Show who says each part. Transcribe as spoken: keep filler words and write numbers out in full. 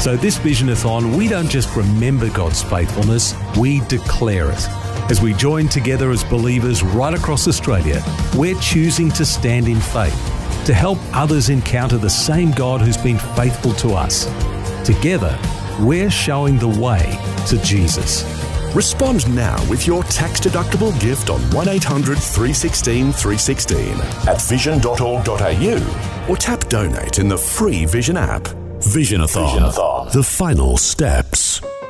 Speaker 1: So this Visionathon, we don't just remember God's faithfulness, we declare it. As we join together as believers right across Australia, we're choosing to stand in faith, to help others encounter the same God who's been faithful to us. Together, we're showing the way to Jesus.
Speaker 2: Respond now with your tax-deductible gift on one eight hundred three one six three one six at vision dot org dot a u or tap donate in the free Vision app.
Speaker 3: Visionathon, Visionathon. The final steps.